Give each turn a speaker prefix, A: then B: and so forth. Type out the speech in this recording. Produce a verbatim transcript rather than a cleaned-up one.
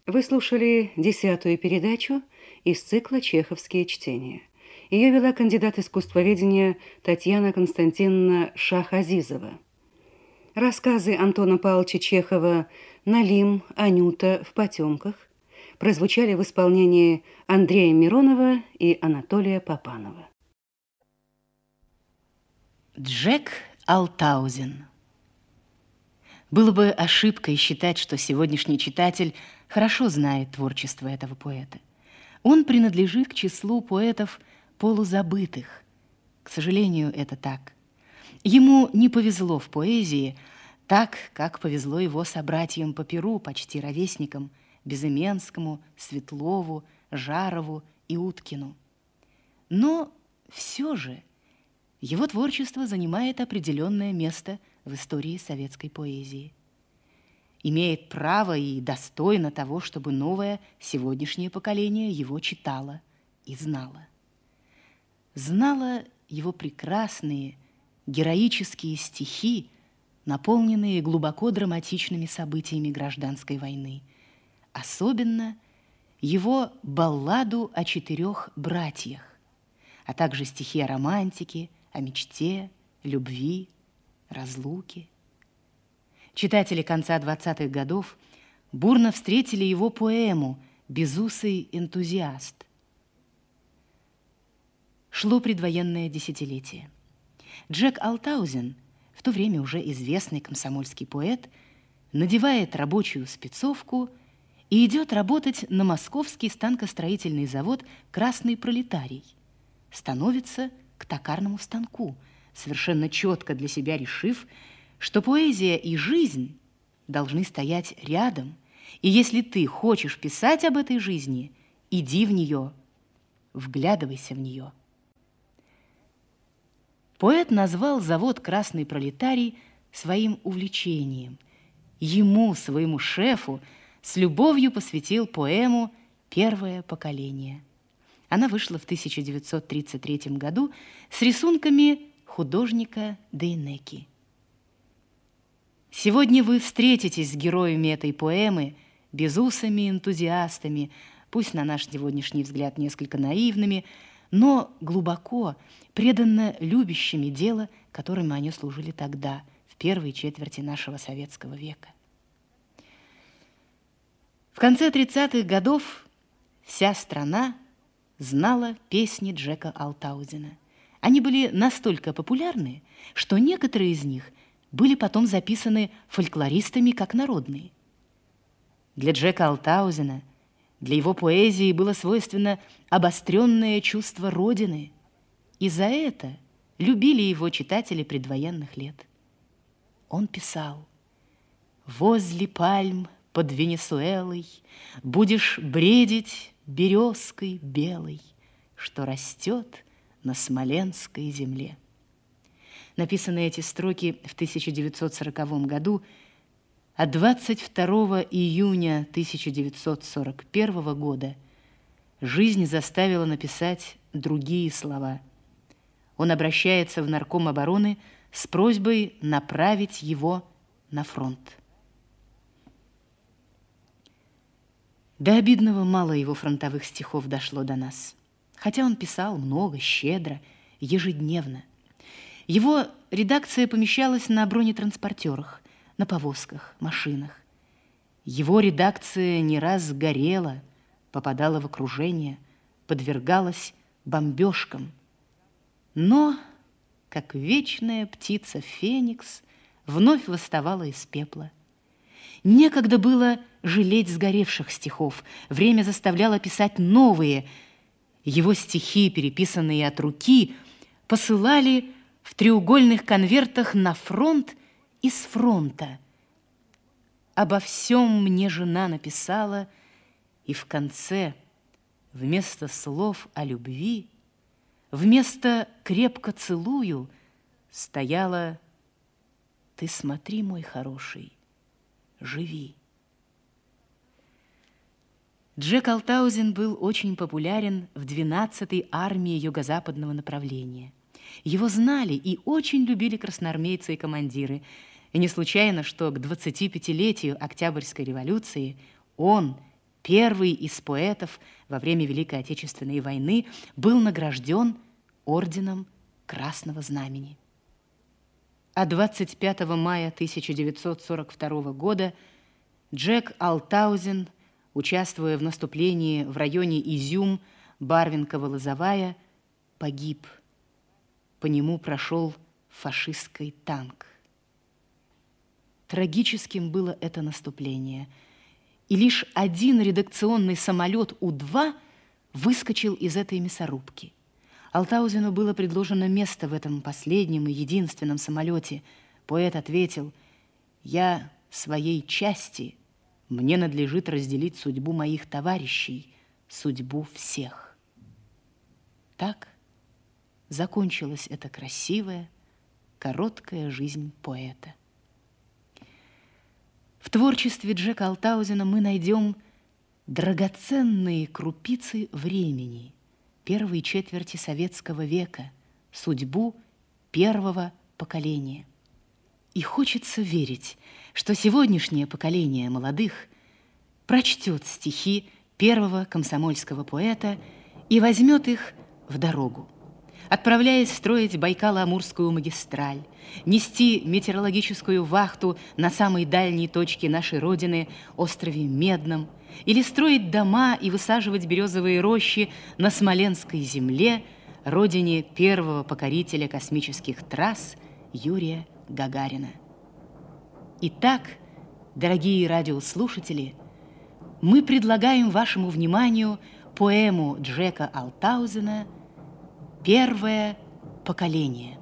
A: Вы слушали десятую передачу из цикла «Чеховские чтения». Ее вела кандидат искусствоведения Татьяна Константиновна Шах-Азизова. Рассказы Антона Павловича Чехова «Налим», «Анюта», «В потемках» прозвучали в исполнении Андрея Миронова и Анатолия Папанова.
B: Джек Алтаузен. Было бы ошибкой считать, что сегодняшний читатель хорошо знает творчество этого поэта. Он принадлежит к числу поэтов полузабытых. К сожалению, это так. Ему не повезло в поэзии так, как повезло его собратьям по перу, почти ровесникам, Безыменскому, Светлову, Жарову и Уткину. Но все же его творчество занимает определенное место в истории советской поэзии. Имеет право и достойно того, чтобы новое сегодняшнее поколение его читало и знало. Знало его прекрасные, героические стихи, наполненные глубоко драматичными событиями гражданской войны, особенно его балладу о четырех братьях, а также стихи о романтике, о мечте, любви, разлуке. Читатели конца двадцатых годов бурно встретили его поэму «Безусый энтузиаст». Шло предвоенное десятилетие. Джек Алтаузен, в то время уже известный комсомольский поэт, надевает рабочую спецовку и идет работать на московский станкостроительный завод «Красный пролетарий». Становится к токарному станку, совершенно четко для себя решив, что поэзия и жизнь должны стоять рядом, и если ты хочешь писать об этой жизни, иди в нее, вглядывайся в нее. Поэт назвал завод «Красный пролетарий» своим увлечением. Ему, своему шефу, с любовью посвятил поэму «Первое поколение». Она вышла в тысяча девятьсот тридцать третьем году с рисунками художника Дейнеки. Сегодня вы встретитесь с героями этой поэмы, безусыми-энтузиастами, пусть на наш сегодняшний взгляд несколько наивными, но глубоко, преданно любящими дело, которым они служили тогда, в первой четверти нашего советского века. В конце тридцатых годов вся страна знала песни Джека Алтаузена. Они были настолько популярны, что некоторые из них были потом записаны фольклористами как народные. Для Джека Алтаузена, для его поэзии было свойственно обостренное чувство Родины, и за это любили его читатели предвоенных лет. Он писал: «Возле пальм под Венесуэлой будешь бредить березкой белой, что растет на смоленской земле». Написаны эти строки в тысяча девятьсот сороковом году, а двадцать второго июня тысяча девятьсот сорок первого года жизнь заставила написать другие слова. Он обращается в нарком обороны с просьбой направить его на фронт. До обидного мало его фронтовых стихов дошло до нас, хотя он писал много, щедро, ежедневно. Его редакция помещалась на бронетранспортерах, на повозках, машинах. Его редакция не раз горела, попадала в окружение, подвергалась бомбежкам. Но, как вечная птица Феникс, вновь восставала из пепла. Некогда было жалеть сгоревших стихов, время заставляло писать новые. Его стихи, переписанные от руки, посылали в треугольных конвертах на фронт и с фронта. Обо всем мне жена написала, и в конце вместо слов о любви, вместо «крепко целую» стояла: «Ты смотри, мой хороший, живи». Джек Алтаузен был очень популярен в двенадцатой армии юго-западного направления. Его знали и очень любили красноармейцы и командиры. И не случайно, что к двадцатипятилетию Октябрьской революции он первый из поэтов во время Великой Отечественной войны, был награжден орденом Красного Знамени. А двадцать пятого мая тысяча девятьсот сорок второго года Джек Алтаузен, участвуя в наступлении в районе Изюм, Барвинково-Лозовая, погиб. По нему прошел фашистский танк. Трагическим было это наступление, и лишь один редакционный самолет У-два выскочил из этой мясорубки. Алтаузену было предложено место в этом последнем и единственном самолете. Поэт ответил: «Я своей части, мне надлежит разделить судьбу моих товарищей, судьбу всех». Так закончилась эта красивая, короткая жизнь поэта. В творчестве Джека Алтаузена мы найдем драгоценные крупицы времени, первой четверти советского века, судьбу первого поколения. И хочется верить, что сегодняшнее поколение молодых прочтет стихи первого комсомольского поэта и возьмет их в дорогу, отправляясь строить Байкало-Амурскую магистраль, нести метеорологическую вахту на самой дальней точке нашей Родины, острове Медном, или строить дома и высаживать березовые рощи на Смоленской земле, родине первого покорителя космических трасс Юрия Гагарина. Итак, дорогие радиослушатели, мы предлагаем вашему вниманию поэму Джека Алтаузена «Первое поколение».